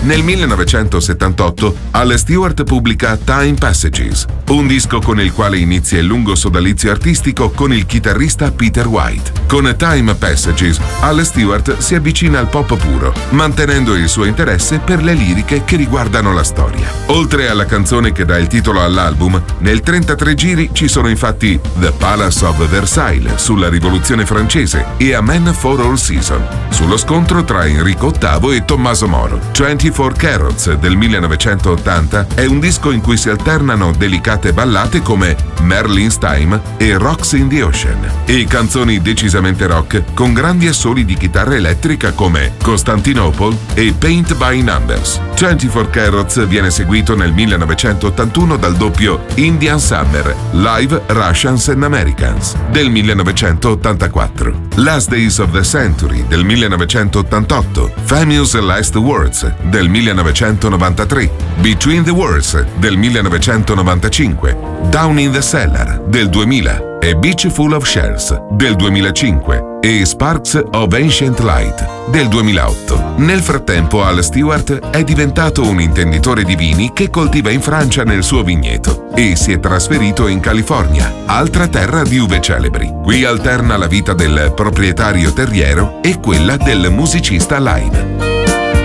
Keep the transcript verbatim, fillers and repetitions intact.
Nel millenovecentosettantotto Al Stewart pubblica Time Passages, un disco con il quale inizia il lungo sodalizio artistico con il chitarrista Peter White. Con Time Passages Al Stewart si avvicina al pop puro, mantenendo il suo interesse per le liriche che riguardano la storia. Oltre alla canzone che dà il titolo all'album, nel trentatré giri ci sono infatti The Palace of Versailles sulla Rivoluzione francese e A Man for All Season, sullo scontro tra Enrico ottavo e Tommaso Moro. ventiquattro Carrots del millenovecentottanta è un disco in cui si alternano delicate ballate come Merlin's Time e Rocks in the Ocean e canzoni decisamente rock con grandi assoli di chitarra elettrica come Constantinople e Paint by Numbers. ventiquattro Carrots viene seguito nel millenovecentottantuno dal doppio Indian Summer Live Russians and Americans del millenovecentottantaquattro, Last Days of the Century del millenovecentottantotto, Famous Last Words del millenovecentonovantatré, Between the Worlds del millenovecentonovantacinque, Down in the Cellar del duemila e Beach Full of Shells del duemilacinque e Sparks of Ancient Light del duemilaotto. Nel frattempo Al Stewart è diventato un intenditore di vini che coltiva in Francia nel suo vigneto e si è trasferito in California, altra terra di uve celebri. Qui alterna la vita del proprietario terriero e quella del musicista live.